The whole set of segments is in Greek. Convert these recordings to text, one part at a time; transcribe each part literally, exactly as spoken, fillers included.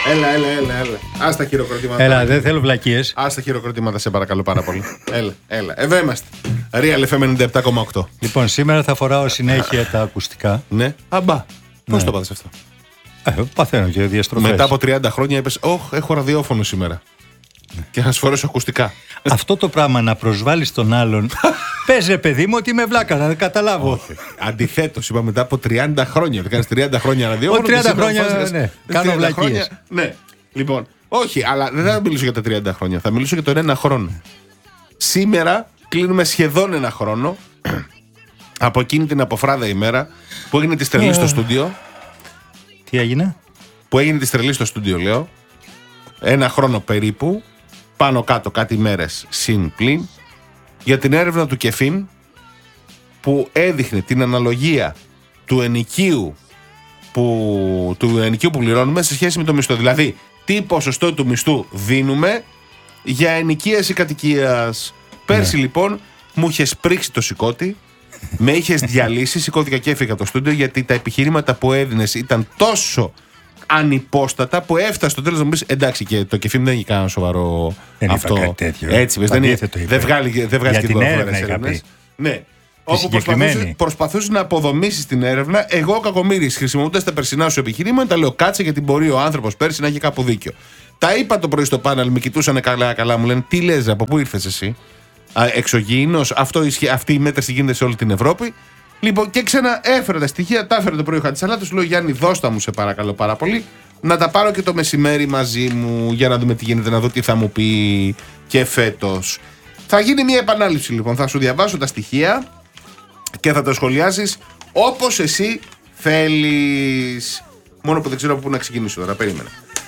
Έλα, έλα, έλα, έλα. Ας τα χειροκροτήματα. Έλα, δεν θέλω βλακίες. Ας τα χειροκροτήματα, σε παρακαλώ πάρα πολύ. Έλα, έλα. Εδώ είμαστε. Real εφ εμ ενενήντα επτά κόμμα οκτώ. Λοιπόν, σήμερα θα φοράω συνέχεια τα ακουστικά. Ναι. Αμπά. Πώς το πάθες αυτό? Ε, παθαίνω και διαστροφές. Μετά από τριάντα χρόνια είπες, όχ, έχω ραδιόφωνο σήμερα. Και να σου φορέσω ακουστικά. Αυτό το πράγμα να προσβάλλεις τον άλλον. Πες ρε παιδί μου ότι είμαι βλάκα, να καταλάβω. Αντιθέτως, είπα μετά από τριάντα χρόνια. Δεν κάνεις τριάντα χρόνια ραδιόφωνο. Όχι, τριάντα χρόνια, ναι. Κάνω βλακίες. Ναι. Λοιπόν, όχι, αλλά δεν θα μιλήσω για τα τριάντα χρόνια. Θα μιλήσω για τον ένα χρόνο. Σήμερα κλείνουμε σχεδόν ένα χρόνο από εκείνη την αποφράδα ημέρα που έγινε τη τρελή στο στούντιο. Τι έγινε? Που έγινε τη τρελή στο στούντιο, λέω. Ένα χρόνο περίπου. Πάνω κάτω κάτι μέρες συν πλην. Για την έρευνα του Κεφίν που έδειχνε την αναλογία του ενοικίου που, του ενοικίου που πληρώνουμε σε σχέση με το μισθό. Δηλαδή, τι ποσοστό του μισθού δίνουμε για ενοικίαση κατοικίας. Πέρσι, ναι, λοιπόν, μου είχε πρίξει το σηκώτη, με είχε διαλύσει, σηκώθηκα και έφυγα από το στούντιο γιατί τα επιχειρήματα που έδινες ήταν τόσο ανυπόστατα που έφτασε στο τέλος να μου πεις εντάξει, και το Κεφίν δεν έχει κανένα σοβαρό δεν αυτό. Είπα κάτι τέτοιο. Έτσι, δεν, είναι, δεν βγάλει, δεν βγάζει για και την έρευνα είχα πει. Ναι. Όπου προσπαθούσε, προσπαθούσε να αποδομήσει την έρευνα, εγώ κακομοίρης, χρησιμοποιώντας τα περσινά σου επιχειρήματα, λέω κάτσε γιατί μπορεί ο άνθρωπος πέρσι να έχει κάπου δίκιο. Τα είπα το πρωί στο πάνελ, με κοιτούσανε καλά-καλά, μου λένε τι λες, από πού ήρθες εσύ? Εξωγήινος, αυτή η μέτρηση γίνεται σε όλη την Ευρώπη. Λοιπόν, και ξανά έφερα τα στοιχεία, τα έφερα το πρωί ο Χατζησαλάτος, του λέω Γιάννη, δώστα μου σε παρακαλώ πάρα πολύ, να τα πάρω και το μεσημέρι μαζί μου για να δούμε τι γίνεται, να δω τι θα μου πει και φέτος. Θα γίνει μια επανάληψη λοιπόν, θα σου διαβάσω τα στοιχεία και θα τα σχολιάσεις όπως εσύ θέλεις. Μόνο που δεν ξέρω από πού να ξεκινήσω τώρα, περίμενα.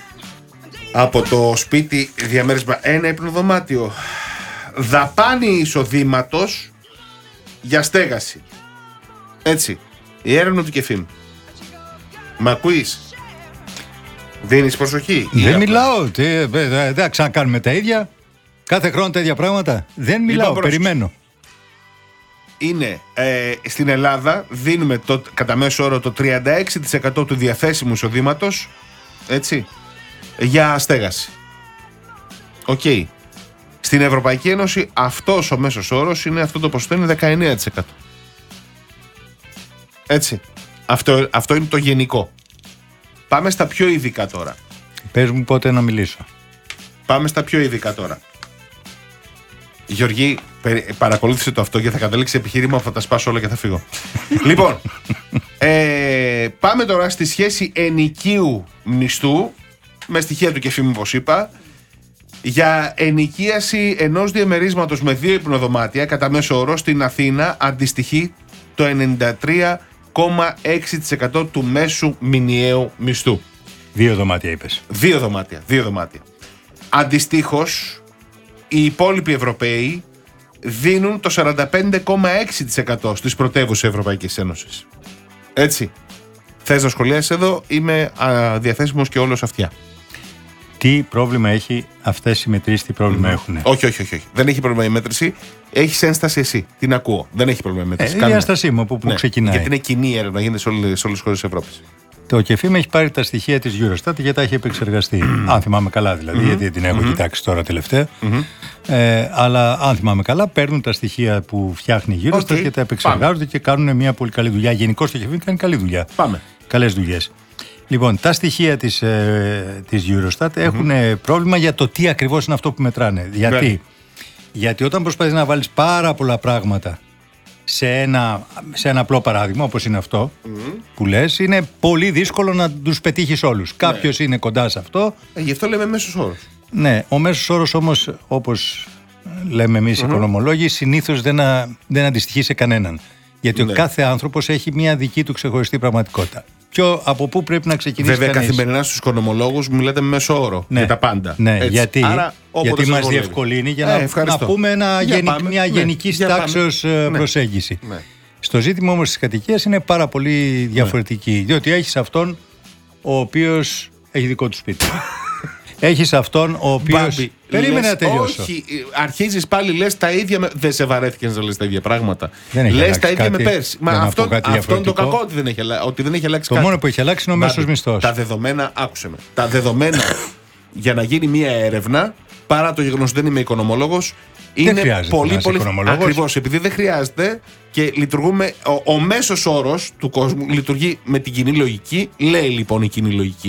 Από το σπίτι διαμέρισμα, ένα υπνοδωμάτιο. Δαπάνη εισοδήματος για στέγαση. Έτσι, η έρευνα του Κεφίμ. Μ' ακούεις? Δίνεις προσοχή? Δεν μιλάω, δεν θα ξανακάνουμε τα ίδια. Κάθε χρόνο τα ίδια πράγματα. Δεν μιλάω, λοιπόν, περιμένω. Είναι, ε, στην Ελλάδα δίνουμε το, κατά μέσο όρο το τριάντα έξι τοις εκατό του διαθέσιμου εισοδήματος, έτσι, για στέγαση. Οκ. Okay. Στην Ευρωπαϊκή Ένωση αυτός ο μέσος όρος είναι, αυτό το ποσοστό είναι δεκαεννέα τοις εκατό. Έτσι. Αυτό, αυτό είναι το γενικό. Πάμε στα πιο ειδικά τώρα. Πες μου πότε να μιλήσω. Πάμε στα πιο ειδικά τώρα. Γιώργη, παρακολούθησε το αυτό και θα καταλήξει επιχείρημα που θα τα σπάσω όλα και θα φύγω. Λοιπόν, ε, πάμε τώρα στη σχέση ενοικίου μισθού με στοιχεία του Κεφίμ, όπως είπα. Για ενοικίαση ενός διαμερίσματος με δύο υπνοδωμάτια κατά μέσο όρο στην Αθήνα αντιστοιχεί το ενενήντα τρία κόμμα έξι τοις εκατό του μέσου μηνιαίου μισθού. Δύο δωμάτια είπες. Δύο δωμάτια, δύο δωμάτια. Αντιστοίχως, οι υπόλοιποι Ευρωπαίοι δίνουν το σαράντα πέντε κόμμα έξι τοις εκατό στις πρωτεύουσες Ευρωπαϊκής Ένωσης. Έτσι. Θες να σχολιάσεις εδώ, είμαι α, διαθέσιμος και όλος αυτιά. Τι πρόβλημα έχει αυτές οι μετρήσεις, τι πρόβλημα mm. έχουν? Όχι, όχι, όχι, όχι. Δεν έχει πρόβλημα η μέτρηση. Έχεις ένσταση εσύ. Την ακούω. Δεν έχει πρόβλημα η μέτρηση. Ε, η ένστασή μου από πού ναι, ξεκινάει. Γιατί είναι κοινή έρευνα, γίνεται σε όλες, σε όλες τις χώρες της Ευρώπης. Το Κεφίμ έχει πάρει τα στοιχεία της Eurostat γιατί τα έχει επεξεργαστεί. Αν θυμάμαι καλά δηλαδή, mm-hmm. γιατί την έχω mm-hmm. κοιτάξει τώρα τελευταία. Mm-hmm. Ε, αλλά αν θυμάμαι καλά, παίρνουν τα στοιχεία που φτιάχνει η Eurostat okay. και τα επεξεργάζονται. Πάμε. Και κάνουν μια πολύ καλή δουλειά. Γενικώς το Κεφίμ κάνει καλή δουλειά. Πάμε. Καλές δουλειές. Λοιπόν, τα στοιχεία της, ε, της Eurostat mm-hmm. έχουν πρόβλημα για το τι ακριβώς είναι αυτό που μετράνε. Γιατί, γιατί όταν προσπαθείς να βάλεις πάρα πολλά πράγματα σε ένα, σε ένα απλό παράδειγμα, όπως είναι αυτό mm-hmm. που λες, είναι πολύ δύσκολο να τους πετύχεις όλους. Ναι. Κάποιος είναι κοντά σε αυτό. Ε, γι' αυτό λέμε μέσος όρος. Ναι, ο μέσος όρος όμως, όπως λέμε εμείς mm-hmm. οι οικονομολόγοι, συνήθως δεν, α, δεν αντιστοιχεί σε κανέναν. Γιατί ναι. ο κάθε άνθρωπος έχει μια δική του ξεχωριστή πραγματικότητα. Ποιο, από πού πρέπει να ξεκινήσει. Βέβαια, κανείς. καθημερινά στους οικονομολόγους μιλάτε με μέσο όρο ναι. για τα πάντα. Ναι, έτσι. γιατί, Άρα, γιατί μας διευκολύνει για ε, να, να πούμε ένα για γενικ, μια ναι, γενική τάξεως ναι. προσέγγιση. Ναι. Στο ζήτημα όμως της κατοικίας είναι πάρα πολύ διαφορετική. Ναι. Διότι έχεις αυτόν ο οποίος έχει δικό του σπίτι. Έχεις αυτόν ο οποίος. Μπάμπη, Περίμενε να τελειώσω. Όχι, αρχίζεις πάλι, λες τα ίδια. Με... Δεν σε βαρέθηκες να λες τα ίδια πράγματα. Λες τα ίδια κάτι, με πέρσι. Μα αυτό, αυτό είναι το κακό, ότι δεν έχει, ότι δεν έχει αλλάξει το κάτι. Το μόνο που έχει αλλάξει είναι ο μέσος μισθός. Τα δεδομένα, άκουσε με. Τα δεδομένα για να γίνει μία έρευνα, παρά το γεγονός ότι δεν είμαι οικονομολόγος, είναι πολύ πολύ. Ακριβώς, επειδή δεν χρειάζεται και λειτουργούμε. Ο, ο μέσος όρος του κόσμου λειτουργεί με την κοινή λογική. Λέει λοιπόν η κοινή λογική.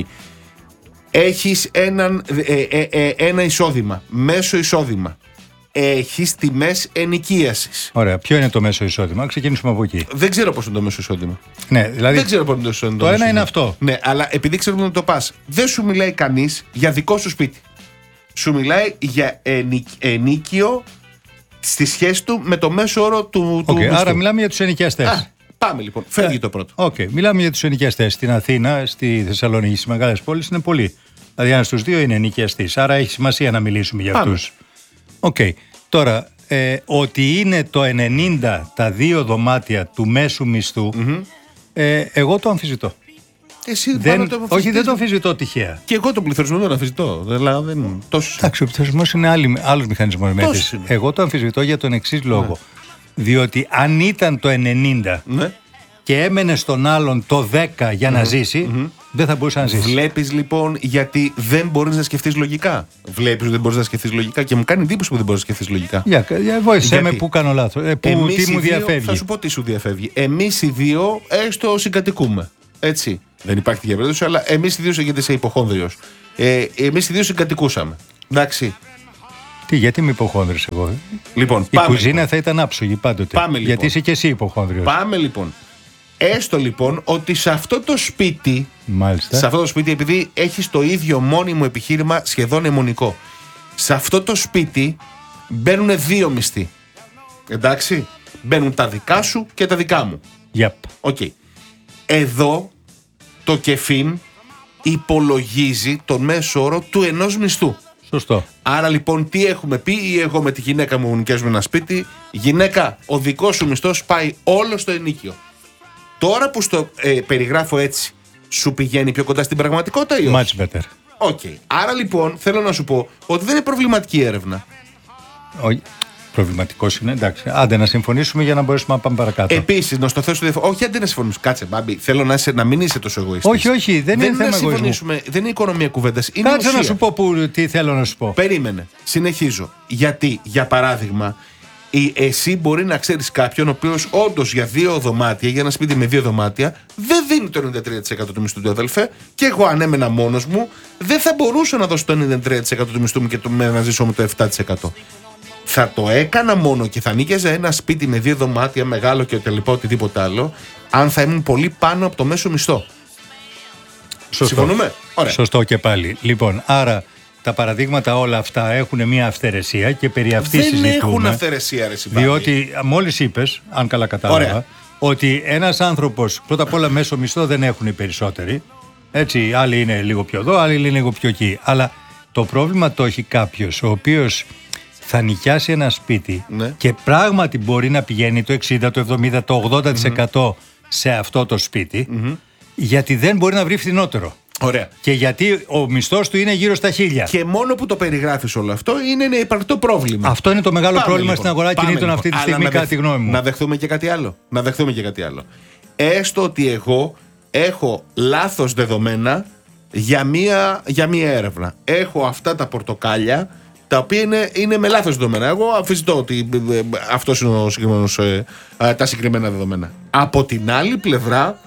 Έχεις έναν, ε, ε, ε, ένα εισόδημα, μέσο εισόδημα. Έχεις τιμές ενοικίασης. Ωραία. Ποιο είναι το μέσο εισόδημα? Ξεκινήσουμε από εκεί. Δεν ξέρω πώς είναι το μέσο εισόδημα. Ναι, δηλαδή. Δεν ξέρω πώς είναι το μέσο εισόδημα. Το ένα είναι αυτό. Ναι, αλλά επειδή ξέρουμε να το πας, δεν σου μιλάει κανείς για δικό σου σπίτι. Σου μιλάει για ενίκ, ενίκιο στη σχέση του με το μέσο όρο του. Okay, του άρα μιλάμε για τους ενοικιαστές. Α, πάμε λοιπόν. Φεύγει yeah. το πρώτο. Okay. Μιλάμε για τους ενοικιαστές. Στην Αθήνα, στη Θεσσαλονίκη, στις μεγάλες πόλεις είναι πολλοί. Δηλαδή, ένα στους δύο είναι ενοικιαστής. Άρα έχει σημασία να μιλήσουμε για αυτούς. Οκ. Okay. Τώρα, ε, ότι είναι το ενενήντα τα δύο δωμάτια του μέσου μισθού, mm-hmm. ε, εγώ το αμφισβητώ. Εσύ δεν, το όχι, δεν το αμφισβητώ τυχαία. Και εγώ τον πληθωρισμό δεν αμφισβητώ. Δηλαδή, δεν... Εντάξει, ο πληθωρισμός είναι άλλος μηχανισμός μέτρησης. Εγώ το αμφισβητώ για τον εξής λόγο. Ναι. Διότι αν ήταν το ενενήντα ναι. και έμενε στον άλλον το δέκα για mm-hmm. να ζήσει, mm-hmm. δεν θα μπορούσε να ζήσει. Βλέπεις λοιπόν γιατί δεν μπορείς να σκεφτείς λογικά. Βλέπεις ότι δεν μπορείς να σκεφτείς λογικά και μου κάνει εντύπωση που δεν μπορείς να σκεφτείς λογικά. Για, για βοήθησέ με που κάνω λάθος. Ε, που, τι μου διαφεύγει. Θα σου πω τι σου διαφεύγει. Εμείς οι δύο έστω συγκατοικούμε. Έτσι. Δεν υπάρχει τέτοια περίπτωση, αλλά εμείς οι δύο, γιατί είσαι υποχόνδριος. Ε, εμείς οι δύο συγκατοικούσαμε. Εντάξει. Τι, γιατί με υποχόνδριος εγώ. Λοιπόν, η πάμε, κουζίνα λοιπόν. θα ήταν άψογη πάντοτε. Πάμε, λοιπόν. Γιατί είσαι και εσύ υποχόνδριος. Πάμε λοιπόν. Έστω λοιπόν ότι σε αυτό το σπίτι, Μάλιστα. σε αυτό το σπίτι, επειδή έχεις το ίδιο μόνιμο επιχείρημα σχεδόν αιμονικό, σε αυτό το σπίτι μπαίνουν δύο μισθοί. Εντάξει. Μπαίνουν τα δικά σου και τα δικά μου. Yep. Okay. Εδώ το ΚΕΦΙΝ υπολογίζει τον μέσο όρο του ενός μισθού. Σωστό. Άρα λοιπόν τι έχουμε πει, ή εγώ με τη γυναίκα μου νοικιάζουμε ένα σπίτι, γυναίκα, ο δικός σου μισθός πάει όλο στο ενίκιο. Τώρα που στο ε, περιγράφω έτσι, σου πηγαίνει πιο κοντά στην πραγματικότητα ή όχι? Much better. Οκ. Okay. Άρα λοιπόν θέλω να σου πω ότι δεν είναι προβληματική έρευνα. Όχι. Προβληματικός είναι, εντάξει. Άντε να συμφωνήσουμε για να μπορέσουμε να πάμε παρακάτω. Επίσης, να στο θέσω διαφορετικά. Όχι, άντε να συμφωνήσουμε. Κάτσε, Μπάμπη. Θέλω να, είσαι, να μην είσαι τόσο εγωιστής. Όχι, όχι, δεν, δεν είναι θέμα εγωισμού. Δεν είναι οικονομία κουβέντας. Κάτσε να σου πω που, τι θέλω να σου πω. Περίμενε. Συνεχίζω. Γιατί, για παράδειγμα, η, εσύ μπορεί να ξέρεις κάποιον ο οποίος όντως για δύο δωμάτια, για ένα σπίτι με δύο δωμάτια, δεν δίνει το ενενήντα τρία τοις εκατό του μισθού του, αδελφέ. Και εγώ, αν έμενα μόνος μου, δεν θα μπορούσα να δώσω το ενενήντα τρία τοις εκατό του μισθού μου και το, να ζήσω με το επτά τοις εκατό. Θα το έκανα μόνο και θα νίκιαζα ένα σπίτι με δύο δωμάτια, μεγάλο και τελικά οτιδήποτε άλλο, αν θα ήμουν πολύ πάνω από το μέσο μισθό. Σωστό. Συμφωνούμε? Ωραία. Σωστό και πάλι. Λοιπόν, άρα τα παραδείγματα όλα αυτά έχουν μια αυθαιρεσία και περί αυτής δεν συζητούμε. Δεν έχουν αυθαιρεσία, ρε συμπάθη. Διότι μόλις είπες, αν καλά κατάλαβα, ωραία, ότι ένας άνθρωπος, πρώτα απ' όλα μέσο μισθό δεν έχουν οι περισσότεροι. Έτσι, άλλοι είναι λίγο πιο εδώ, άλλοι είναι λίγο πιο εκεί. Αλλά το πρόβλημα το έχει κάποιος ο οποίος θα νοικιάσει ένα σπίτι, ναι, και πράγματι μπορεί να πηγαίνει το εξήντα, το εβδομήντα, το ογδόντα τοις εκατό mm-hmm. σε αυτό το σπίτι, mm-hmm. γιατί δεν μπορεί να βρει φθηνότερο. Ωραία. Και γιατί ο μισθός του είναι γύρω στα χίλια. Και μόνο που το περιγράφεις όλο αυτό είναι ένα υπαρκτό πρόβλημα. Αυτό είναι το μεγάλο Πάμε πρόβλημα λοιπόν. Στην αγορά κινήτων λοιπόν. Αυτή τη στιγμή, Αλλά κατά τη γνώμη μου. Να δεχθούμε και κάτι άλλο. Να δεχθούμε και κάτι άλλο. Έστω ότι εγώ έχω λάθος δεδομένα για μία, για μία έρευνα. Έχω αυτά τα πορτοκάλια, τα οποία είναι, είναι με λάθος δεδομένα. Εγώ αμφισβητώ ότι αυτό είναι ο συγκεκριμένος, ε, ε, τα συγκεκριμένα δεδομένα. Από την άλλη πλευρά,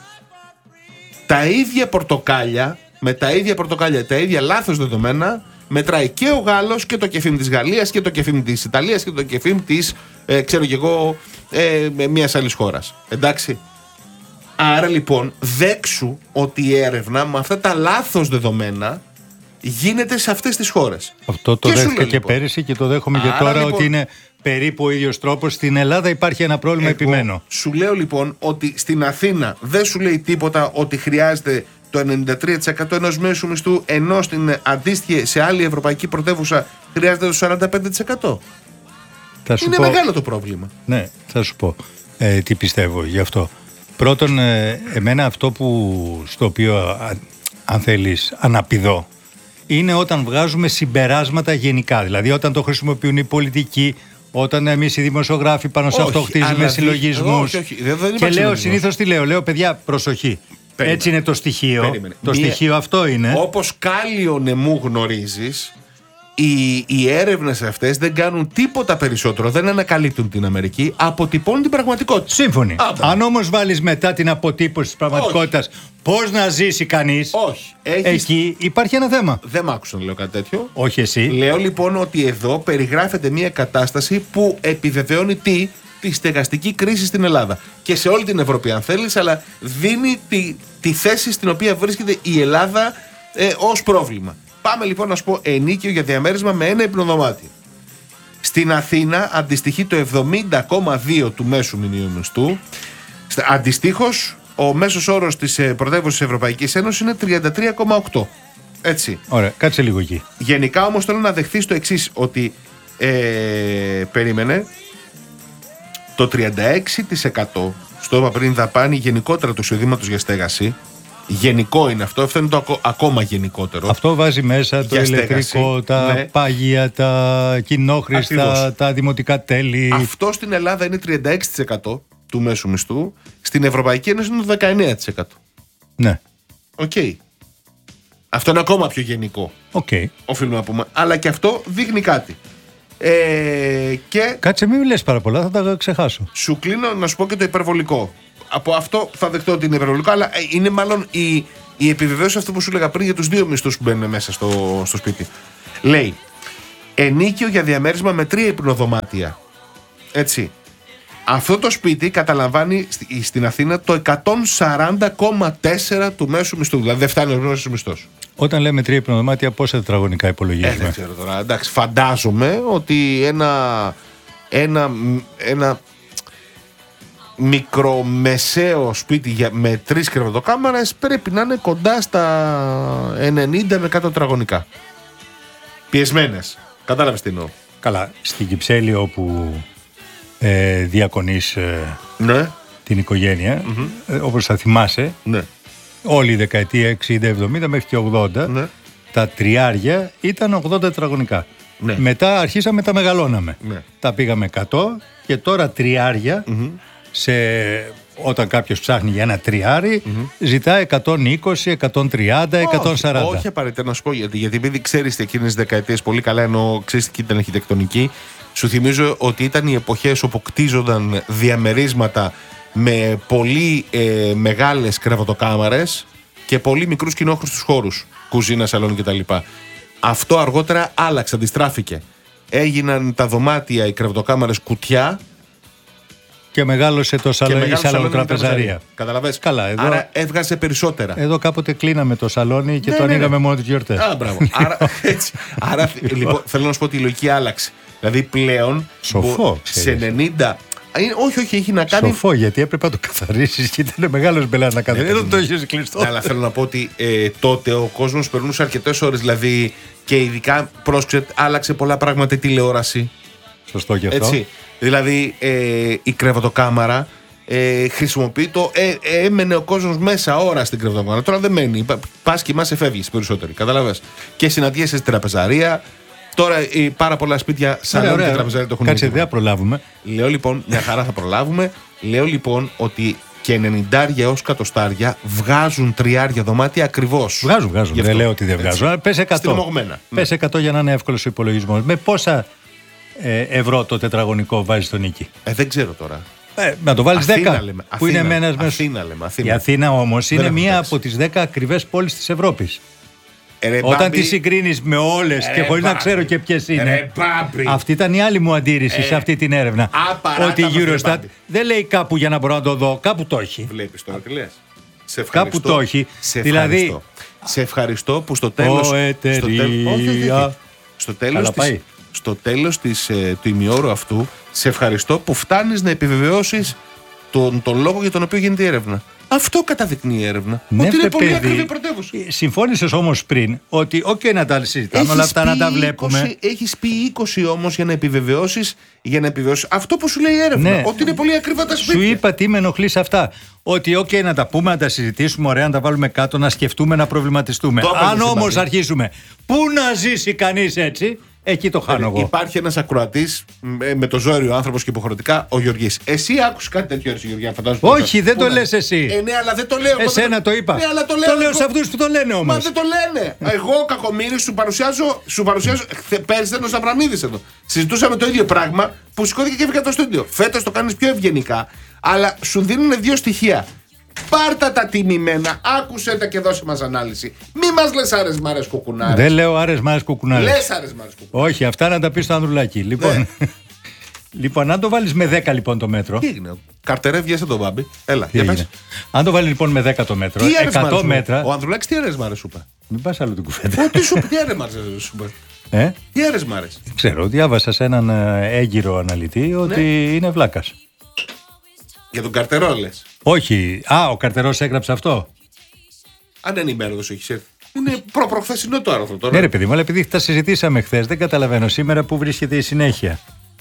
τα ίδια πορτοκάλια, με τα ίδια πορτοκάλια, τα ίδια λάθος δεδομένα, μετράει και ο Γάλλος και το κεφίμ της Γαλλίας και το κεφίμ της Ιταλίας και το κεφίμ της, ε, ξέρω κι εγώ, ε, μιας άλλης χώρας. Εντάξει. Άρα λοιπόν, δέξου ότι η έρευνα με αυτά τα λάθος δεδομένα γίνεται σε αυτές τις χώρες. Αυτό το δέχτηκα και λοιπόν. πέρυσι και το δέχομαι Άρα, και τώρα λοιπόν, ότι είναι περίπου ο ίδιος τρόπος. Στην Ελλάδα υπάρχει ένα πρόβλημα επιμένω. Σου λέω λοιπόν ότι στην Αθήνα δεν σου λέει τίποτα ότι χρειάζεται το ενενήντα τρία τοις εκατό ενός μέσου μισθού, ενώ στην αντίστοιχη σε άλλη ευρωπαϊκή πρωτεύουσα χρειάζεται το σαράντα πέντε τοις εκατό. Θα σου είναι πω, μεγάλο το πρόβλημα. Ναι, θα σου πω ε, τι πιστεύω γι' αυτό. Πρώτον, ε, εμένα αυτό που στο οποίο, αν θέλεις, αναπηδώ, είναι όταν βγάζουμε συμπεράσματα γενικά. Δηλαδή όταν το χρησιμοποιούν οι πολιτικοί, όταν εμείς οι δημοσιογράφοι πάνω σε αυτό χτίζουμε συλλογισμούς. Και λέω συνήθως τι λέω, λέω παιδιά προσοχή. Περίμενε. Έτσι είναι το στοιχείο. Περίμενε. Το Μία... στοιχείο αυτό είναι. Όπως κάλιο νεμού γνωρίζεις, οι, οι έρευνες αυτές δεν κάνουν τίποτα περισσότερο, δεν ανακαλύπτουν την Αμερική, αποτυπώνουν την πραγματικότητα. Σύμφωνοι. Άρα. Αν όμως βάλεις μετά την αποτύπωση της πραγματικότητας πώς να ζήσει κανείς, όχι. Έχεις... εκεί υπάρχει ένα θέμα. Δεν μ' άκουσαν να λέω κάτι τέτοιο. Όχι εσύ. Λέω λοιπόν ότι εδώ περιγράφεται μια κατάσταση που επιβεβαιώνει τι, τη στεγαστική κρίση στην Ελλάδα. Και σε όλη την Ευρώπη, αν θέλεις, αλλά δίνει τη, τη θέση στην οποία βρίσκεται η Ελλάδα ε, ως πρόβλημα. Πάμε λοιπόν να σου πω ενίκιο για διαμέρισμα με ένα υπνοδωμάτιο. Στην Αθήνα αντιστοιχεί το εβδομήντα κόμμα δύο του μέσου μηνιαίου μισθού. Αντιστοίχως, ο μέσος όρος της πρωτεύουσας Ευρωπαϊκής Ένωσης είναι τριάντα τρία κόμμα οκτώ. Έτσι. Ωραία, κάτσε λίγο εκεί. Γενικά όμως θέλω να δεχθείς το εξής, ότι ε, περίμενε το τριάντα έξι τοις εκατό στο είπα πριν δαπάνη γενικότερα του εισοδήματος για στέγαση. Γενικό είναι αυτό, αυτό είναι το ακο, ακόμα γενικότερο. Αυτό βάζει μέσα το ηλεκτρικό, τα ναι. πάγια, τα κοινόχρηστα, Ακριβώς. τα δημοτικά τέλη. Αυτό στην Ελλάδα είναι τριάντα έξι τοις εκατό του μέσου μισθού. Στην Ευρωπαϊκή Ένωση είναι το δεκαεννέα τοις εκατό. Ναι. Οκ. Okay. Αυτό είναι ακόμα πιο γενικό. Okay. Οφείλουμε να πούμε. Αλλά και αυτό δείχνει κάτι. Ε, και Κάτσε, μην λες πάρα πολλά, θα τα ξεχάσω. Σου κλείνω να σου πω και το υπερβολικό. Από αυτό θα δεχτώ ότι είναι υπερβολικό, αλλά είναι μάλλον η, η επιβεβαίωση αυτού που σου έλεγα πριν για τους δύο μισθούς που μπαίνουν μέσα στο, στο σπίτι. Λέει, ενίκιο για διαμέρισμα με τρία υπνοδωμάτια. Έτσι. Αυτό το σπίτι καταλαμβάνει στην Αθήνα το εκατόν σαράντα κόμμα τέσσερα του μέσου μισθού. Δηλαδή δεν φτάνει ο μέσος μισθός. Όταν λέμε τρία υπνοδωμάτια, πόσα τετραγωνικά υπολογίζουμε? Ε, δεν ξέρω τώρα. Εντάξει, φαντάζομαι ότι ένα, ένα, ένα μικρομεσαίο σπίτι για, με τρεις κρεβατοκάμαρες πρέπει να είναι κοντά στα ενενήντα με εκατό τετραγωνικά. Πιεσμένες. Κατάλαβες τι εννοώ. Καλά. Στην Κυψέλη όπου ε, διακονείς ε, ναι. την οικογένεια, mm-hmm. ε, όπως θα θυμάσαι, ναι. όλη η δεκαετία εξήντα εβδομήντα μέχρι και ογδόντα, ναι. τα τριάρια ήταν ογδόντα τετραγωνικά. Ναι. Μετά αρχίσαμε τα μεγαλώναμε. Ναι. Τα πήγαμε εκατό και τώρα τριάρια, mm-hmm. σε, όταν κάποιος ψάχνει για ένα τριάρι, mm-hmm. ζητά εκατόν είκοσι, εκατόν τριάντα, εκατόν σαράντα. Όχι, όχι απαραίτητα να σου πω γιατί, γιατί επειδή ξέρεις εκείνες τις δεκαετίες πολύ καλά, ενώ ξέρεις και ήταν αρχιτεκτονική, σου θυμίζω ότι ήταν οι εποχές όπου κτίζονταν διαμερίσματα με πολύ ε, μεγάλες κρεβατοκάμαρες και πολύ μικρούς κοινόχρηστους χώρους, κουζίνα, σαλόνι κτλ. Αυτό αργότερα άλλαξε, αντιστράφηκε. Έγιναν τα δωμάτια, οι κρεβατοκάμαρες κουτιά. Και μεγάλωσε το σαλόνι, η σαλονοτραπεζαρία. Καταλαβες. Καλά, εδώ, άρα έβγαζε περισσότερα. Εδώ κάποτε κλείναμε το σαλόνι και ναι, το ναι, ανοίγαμε ναι. μόνο τις γιορτές. Α, μπράβο. άρα, έτσι, άρα λοιπόν, θέλω να σου πω ότι η λογική άλλαξε. Δηλαδή πλέον. Σοφό. Σε ενενήντα. Όχι, όχι, έχει να κάνει. Σοφό, γιατί έπρεπε να το καθαρίσεις και ήταν μεγάλος μπελάς να καθαρίσεις. Δεν το έχεις κλειστό. Ναι, αλλά θέλω να πω ότι ε, τότε ο κόσμος περνούσε αρκετές ώρες. Δηλαδή και ειδικά πρόσεξε, άλλαξε πολλά πράγματα η τηλεόραση. Σωστό και αυτό. Έτσι. Δηλαδή ε, η κρεβατοκάμαρα ε, χρησιμοποιεί το. Ε, ε, έμενε ο κόσμος μέσα ώρα στην κρεβατοκάμαρα. Τώρα δεν μένει. Πας και μάσαι φεύγεις περισσότεροι. Καταλαβες. Και συναντιέσαι στην τραπεζαρία. Τώρα ε, πάρα πολλά σπίτια σαλόνι και τραπεζαρία το έχουν. Κάτσε, δεν προλάβουμε. Λέω λοιπόν, μια χαρά θα προλάβουμε. Λέω λοιπόν ότι και ενενήντα έως εκατοστάρια βγάζουν τριάρια δωμάτια ακριβώς. Βγάζουν, βγάζουν. Δεν λέω ότι δεν βγάζουν. Πες εκατό. Πες εκατό για να είναι εύκολος ο υπολογισμός. Με πόσα ε, ευρώ το τετραγωνικό βάζει στον νίκη? Ε, δεν ξέρω τώρα. Ε, να το βάλεις δέκα. Λέμε, που Αθήνα, είναι ένας Αθήνα, λέμε, Αθήνα. Η Αθήνα όμως είναι μία από τις δέκα ακριβές πόλεις της Ευρώπης. Ρε, Όταν μπάμπι, τη συγκρίνεις με όλες ρε, και χωρίς να ξέρω και ποιες είναι. Ρε, αυτή ήταν η άλλη μου αντίρρηση ε, σε αυτή την έρευνα. Ότι η Eurostat δεν λέει κάπου για να μπορώ να το δω, κάπου το έχει. Βλέπεις τώρα τι λες. Σε κάπου το έχει. Σε δηλαδή, ευχαριστώ. Σε ευχαριστώ που στο τέλος. Ο εταιρεία. Στο τέλος της, στο τέλος της, ε, του ημιώρου αυτού, σε ευχαριστώ που φτάνεις να επιβεβαιώσεις τον, τον λόγο για τον οποίο γίνεται η έρευνα. Αυτό καταδεικνύει η έρευνα. Ναι, ότι είναι παιδί, πολύ ακριβή πρωτεύουσα. Συμφώνησες όμως πριν ότι, οκ, okay, να τα συζητάμε όλα αυτά, να τα βλέπουμε. Έχεις πει είκοσι όμως για να επιβεβαιώσεις, για να επιβεβαιώσεις αυτό που σου λέει η έρευνα. Ναι. Ότι είναι πολύ ακριβά τα σπίτια. Σου είπα τι με ενοχλεί σε αυτά. Ότι, οκ, okay, να τα πούμε, να τα συζητήσουμε, ωραία, να τα βάλουμε κάτω, να σκεφτούμε, να προβληματιστούμε. Το Αν όμως αρχίσουμε, πού να ζήσει κανείς έτσι. Εκεί το χάνω εγώ. Υπάρχει ένας ακροατής με το ζώριο άνθρωπος και υποχρεωτικά, ο Γεωργής. Εσύ άκουσες κάτι τέτοιο, εσύ, Γεωργία, φαντάζομαι. Όχι, δεν το λες εσύ. Ε, ναι, αλλά δεν το λέω. Εσένα το είπα. Ναι, αλλά το λέω, το λέω σε αυτούς που το λένε όμως. Μα δεν το λένε. Εγώ, Κακομοίρη, σου παρουσιάζω. Σου παρουσιάζω. Πέρυσι ήταν ο Σαμπραμίδης εδώ. Συζητούσαμε το ίδιο πράγμα που σηκώθηκε και έφυγε το στούντιο. Φέτος το κάνεις πιο ευγενικά, αλλά σου δίνουν δύο στοιχεία. Πάρτα τα τιμημένα, άκουσε τα και δώσε μας ανάλυση. Μη μας λες άρες μάρες κουκουνάρες. Δεν λέω άρες μάρες κουκουνάρες. Λες άρες μάρες κουκουνάρες. Όχι, αυτά να τα πεις στο Ανδρουλάκι. Λοιπόν, ναι. λοιπόν, αν το βάλεις με δέκα λοιπόν το μέτρο. Τι έγινε, Καρτερέ, βγες τον Μπάμπη. Έλα, για πες. Αν το βάλεις λοιπόν με δέκα το μέτρο, τι εκατό μέτρα. Ο Ανδρουλάκης τι άρες μάρες σου είπε. Μην πας άλλο την κουβέντα. Τι σου τι άρες μάρες σου είπε. Ε? Τι άρες μάρες. Ξέρω, διάβασα σε έναν έγκυρο αναλυτή ότι ναι. είναι βλάκας. Για τον Καρτερό λες. Όχι. Α, ο Καρτερός έγραψε αυτό. Αν δεν είμαι έργος, έχει έρθει. Είναι προ-προχθεσινό το άρθρο τώρα. Ναι, ρε παιδί μου, αλλά επειδή τα συζητήσαμε χθες, δεν καταλαβαίνω σήμερα που βρίσκεται η συνέχεια.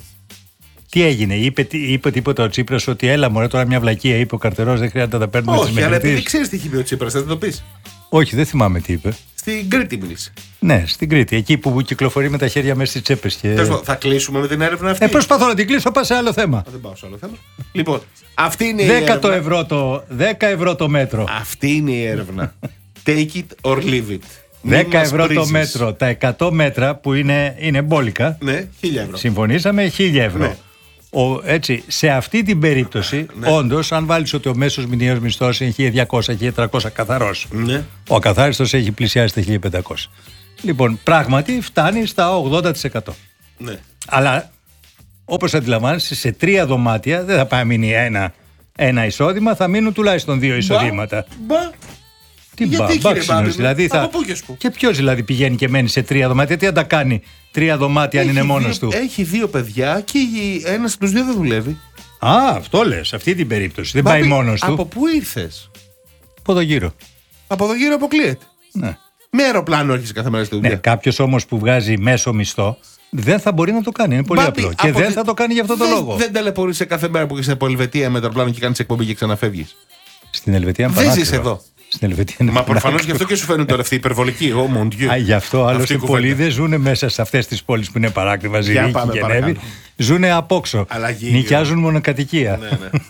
Τι έγινε, είπε, είπε τίποτα ο Τσίπρας ότι έλα μωρέ τώρα μια βλακεία, είπε ο Καρτερός, δεν χρειάζεται να τα παίρνουμε τις μελετήσεις. Όχι, αλλά επειδή ξέρεις τι είχε πει ο Τσίπρας, θα το πεις. Όχι, δεν θυμάμαι τι είπε. Στην Κρήτη μίλησε. Ναι, στην Κρήτη. Εκεί που κυκλοφορεί με τα χέρια μέσα στις τσέπες. Και... Θα κλείσουμε με την έρευνα αυτή. Ε, προσπαθώ να την κλείσω, πάω σε άλλο θέμα. Α, δεν πάω σε άλλο θέμα. Λοιπόν, αυτή είναι δέκα η έρευνα. Ευρώ το, δέκα ευρώ το μέτρο. Αυτή είναι η έρευνα. Take it or leave it. δέκα ευρώ το μέτρο. Τα εκατό μέτρα που είναι, είναι μπόλικα. Ναι, χίλια ευρώ. Συμφωνήσαμε, χίλια ευρώ. Ναι. Ο, έτσι, σε αυτή την περίπτωση, ναι. όντως, αν βάλεις ότι ο μέσος μηνιαίος μισθός είναι χίλια διακόσια με χίλια τριακόσια καθαρός, ναι. ο ακαθάριστος έχει πλησιάσει τα χίλια πεντακόσια. Λοιπόν, πράγματι φτάνει στα ογδόντα τοις εκατό. Ναι. Αλλά, όπως αντιλαμβάνεσαι, σε τρία δωμάτια δεν θα πάει μείνει ένα, ένα εισόδημα, θα μείνουν τουλάχιστον δύο εισοδήματα. Μπα. Τι μπα, μπα δηλαδή θα... Από πού και σπου. Και ποιος δηλαδή πηγαίνει και μένει σε τρία δωμάτια, τι θα τα κάνει τρία δωμάτια αν είναι μόνος του. Έχει δύο παιδιά και ένας από τους δύο δεν δουλεύει. Α, αυτό λες, σε αυτή την περίπτωση. Δεν Μπα, πάει μόνος του. Από πού ήρθες? Από εδώ γύρω. Από εδώ γύρω αποκλείεται. Ναι. Με αεροπλάνο έρχεσαι κάθε μέρα στη δουλειά. Ναι, κάποιος όμως που βγάζει μέσο μισθό δεν θα μπορεί να το κάνει. Είναι πολύ Μπάπη, απλό. Και δεν τη... θα το κάνει για αυτόν τον λόγο. Δεν ταλαιπωρείσαι κάθε μέρα που είσαι από Ελβετία με αεροπλάνο και κάνεις εκπομπή και ξαναφεύγεις. Στην Ελβετία δεν ζεις εδώ. Στην Ελβετία είναι. Μα προφανώς γι' αυτό και σου φαίνεται τώρα αυτή η υπερβολική. Oh, mon Dieu. Α, γι' αυτό άλλωστε πολλοί δεν ζουν μέσα σε αυτές τις πόλεις που είναι παράκριβα, Ζηρίχη και Γενέβη. Ζουν απόξω. Νοικιάζουν μονοκατοικία. Ναι, ναι.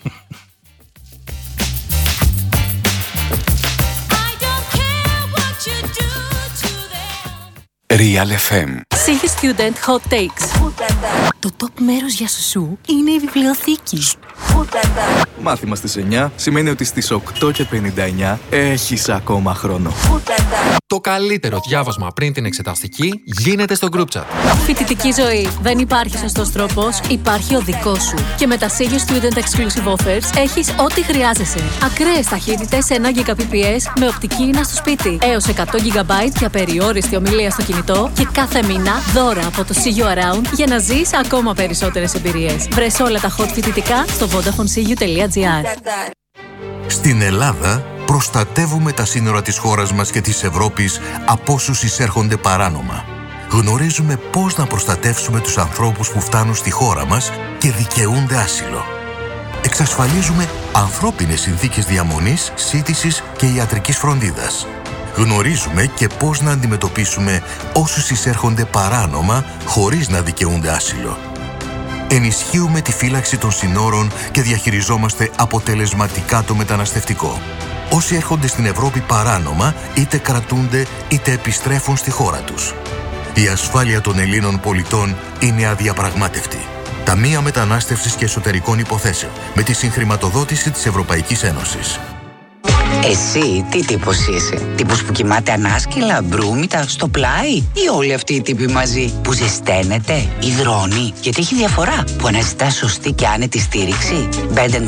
Real εφ εμ. Σίγη Student Hot Takes. Το top μέρος για σουσού είναι η βιβλιοθήκη. Μάθημα στις εννιά σημαίνει ότι στις οκτώ και πενήντα εννιά έχεις ακόμα χρόνο. Το καλύτερο διάβασμα πριν την εξεταστική γίνεται στο group chat. Φοιτητική ζωή. Δεν υπάρχει σωστός τρόπος, υπάρχει ο δικός σου. Και με τα Σίγη Student Exclusive Offers έχεις ό,τι χρειάζεσαι. Ακραίες ταχύτητες ένα Gbps με οπτική ίνα στο σπίτι. Έως εκατό τζι μπι για περιόριστη ομιλία στο κινητό. Και κάθε μήνα δώρα από το See You Around για να ζεις ακόμα περισσότερες εμπειρίες. Βρες όλα τα hot φοιτητικά στο vodafone c u τελεία g r. Στην Ελλάδα προστατεύουμε τα σύνορα της χώρας μας και της Ευρώπης από όσους εισέρχονται παράνομα. Γνωρίζουμε πώς να προστατεύσουμε τους ανθρώπους που φτάνουν στη χώρα μας και δικαιούνται άσυλο. Εξασφαλίζουμε ανθρώπινες συνθήκες διαμονής, σύντησης και ιατρικής φροντίδας. Γνωρίζουμε και πώς να αντιμετωπίσουμε όσους εισέρχονται παράνομα χωρίς να δικαιούνται άσυλο. Ενισχύουμε τη φύλαξη των συνόρων και διαχειριζόμαστε αποτελεσματικά το μεταναστευτικό. Όσοι έρχονται στην Ευρώπη παράνομα, είτε κρατούνται είτε επιστρέφουν στη χώρα τους. Η ασφάλεια των Ελλήνων πολιτών είναι αδιαπραγμάτευτη. Ταμεία Μετανάστευσης και Εσωτερικών Υποθέσεων, με τη συγχρηματοδότηση της Ευρωπαϊκής Ένωσης. Εσύ τι τύπος είσαι? Τύπος που κοιμάται ανάσκελα, μπρούμητα, στο πλάι? Ή όλοι αυτοί οι τύποι μαζί που ζεσταίνεται, υδρώνει? Γιατί έχει διαφορά που αναζητά σωστή και άνετη στήριξη. Bed and Bath.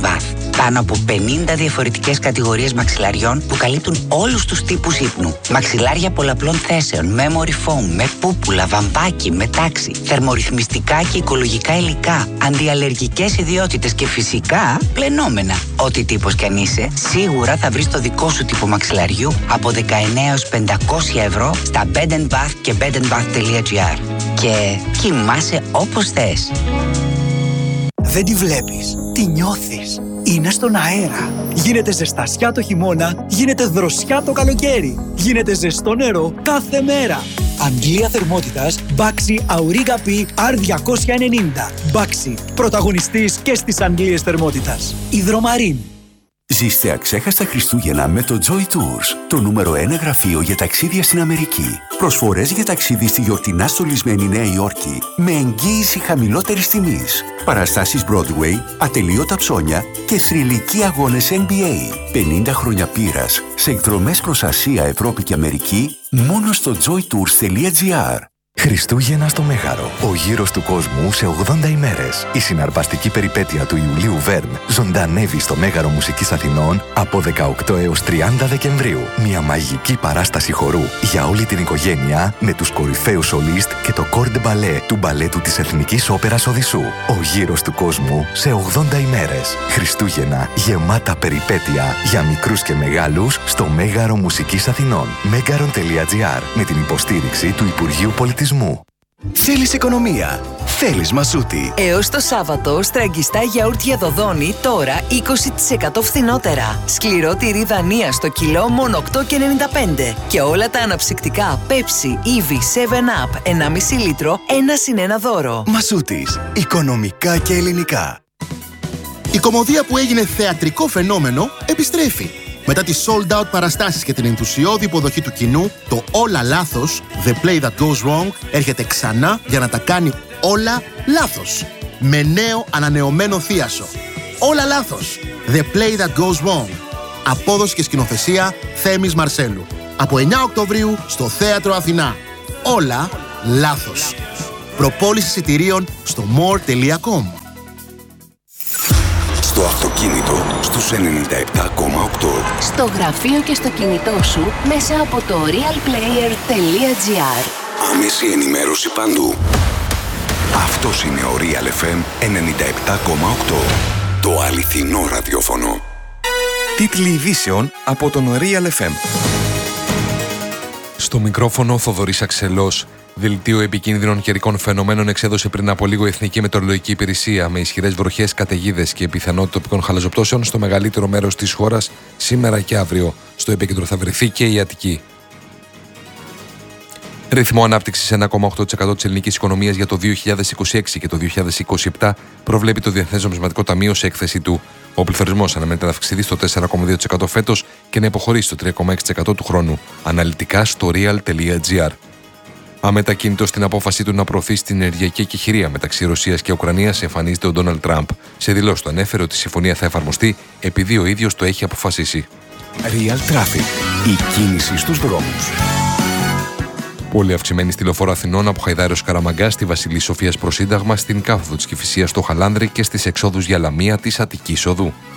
Πάνω από πενήντα διαφορετικές κατηγορίες μαξιλαριών που καλύπτουν όλους τους τύπους ύπνου. Μαξιλάρια πολλαπλών θέσεων, memory foam, με πούπουλα, βαμβάκι, με τάξη, θερμορυθμιστικά και οικολογικά υλικά, αντιαλλεργικές ιδιότητες και φυσικά πλενόμενα. Ό,τι τύπος κι αν είσαι, σίγουρα θα βρεις το δικό σου τύπο μαξιλαριού από δεκαεννέα έως πεντακόσια ευρώ στα bed and bath και bed and bath τελεία gr. Και κοιμάσαι όπως θες. Δεν τη βλέπεις, τη νιώθεις. Είναι στον αέρα. Γίνεται ζεστασιά το χειμώνα, γίνεται δροσιά το καλοκαίρι. Γίνεται ζεστό νερό κάθε μέρα. Αντλία θερμότητας Baxi Auriga P αρ διακόσια ενενήντα. Baxi, πρωταγωνιστής και στις αντλίες θερμότητας. Ιδρωμαρίν. Ζήστε αξέχαστα Χριστούγεννα με το Joy Tours, το νούμερο ένα γραφείο για ταξίδια στην Αμερική. Προσφορές για ταξίδι στη γιορτινά στολισμένη Νέα Υόρκη με εγγύηση χαμηλότερης τιμής. Παραστάσεις Broadway, ατελείωτα ψώνια και θρυλικοί αγώνες N B A. πενήντα χρόνια πείρας σε εκδρομές προς Ασία, Ευρώπη και Αμερική μόνο στο joy tours τελεία gr. Χριστούγεννα στο Μέγαρο. Ο γύρος του κόσμου σε ογδόντα ημέρες. Η συναρπαστική περιπέτεια του Ιουλίου Βέρν ζωντανεύει στο Μέγαρο Μουσικής Αθηνών από δεκαοκτώ έως τριάντα Δεκεμβρίου. Μια μαγική παράσταση χορού για όλη την οικογένεια με τους κορυφαίους σολίστ και το κορ ντε μπαλέ του μπαλέτου της Εθνικής Όπερας Οδυσσού. Ο γύρος του κόσμου σε ογδόντα ημέρες. Χριστούγεννα γεμάτα περιπέτεια για μικρούς και μεγάλους στο Μέγαρο Μουσικής Αθηνών. μέγαρον τελεία gr με την υποστήριξη του Υπουργείου Πολιτισμού. Θέλεις οικονομία. Θέλεις Μασούτη. Έως το Σάββατο, στραγγιστά γιαούρτια Δοδόνη τώρα είκοσι τοις εκατό φθηνότερα. Σκληρό τυρί Δανία στο κιλό μόνο οκτώ και ενενήντα πέντε. Και όλα τα αναψυκτικά Pepsi, Eevee, seven up, ενάμιση λίτρο, ένα συν ένα δώρο. Μασούτης. Οικονομικά και ελληνικά. Η κωμωδία που έγινε θεατρικό φαινόμενο επιστρέφει. Μετά τις sold out παραστάσεις και την ενθουσιώδη υποδοχή του κοινού, το Όλα Λάθος, The Play That Goes Wrong, έρχεται ξανά για να τα κάνει όλα λάθος. Με νέο ανανεωμένο θίασο. Όλα Λάθος, The Play That Goes Wrong. Απόδοση και σκηνοθεσία Θέμης Μαρσέλου. Από εννέα Οκτωβρίου στο Θέατρο Αθηνά. Όλα Λάθος. Προπόληση εισιτηρίων στο more τελεία com. Στο αυτοκίνητο στους ενενήντα επτά κόμμα οκτώ. Στο γραφείο και στο κινητό σου μέσα από το real player τελεία gr. Άμεση ενημέρωση παντού. Αυτός είναι ο Real εφ εμ ενενήντα επτά κόμμα οκτώ. Το αληθινό ραδιόφωνο. Τίτλοι ειδήσεων από τον Real εφ εμ. Στο μικρόφωνο Θοδωρής Αξελός. Δελτίο επικίνδυνων καιρικών φαινομένων εξέδωσε πριν από λίγο η Εθνική Μετεωρολογική Υπηρεσία, με ισχυρές βροχές, καταιγίδες και πιθανότητα τοπικών χαλαζοπτώσεων στο μεγαλύτερο μέρος της χώρας σήμερα και αύριο. Στο επίκεντρο θα βρεθεί και η Αττική. Ρυθμό ανάπτυξης ένα κόμμα οκτώ τοις εκατό της ελληνικής οικονομίας για το δύο χιλιάδες είκοσι έξι και το δύο χιλιάδες είκοσι επτά προβλέπει το Διεθνές Νομισματικό Ταμείο σε έκθεση του. Ο πληθωρισμός αναμένεται να αυξηθεί στο τέσσερα κόμμα δύο τοις εκατό φέτος και να υποχωρήσει στο τρία κόμμα έξι τοις εκατό του χρόνου. Αναλυτικά στο real τελεία gr. Αμετακίνητο στην απόφαση του να προωθήσει την ενεργειακή εκεχηρία μεταξύ Ρωσίας και Ουκρανίας, εμφανίζεται ο Ντόναλντ Τραμπ. Σε δηλώσεις του ανέφερε ότι η συμφωνία θα εφαρμοστεί επειδή ο ίδιος το έχει αποφασίσει. Real Traffic. Η κίνηση στους δρόμους. Πολύ αυξημένη στη λεωφόρο Αθηνών από Χαϊδάριο Καραμαγκά στη Βασιλής Σοφίας προς Σύνταγμα, στην κάθοδο της Κηφισίας στο Χαλάνδρη και στις εξόδους για Λαμία της Αττικής Οδού.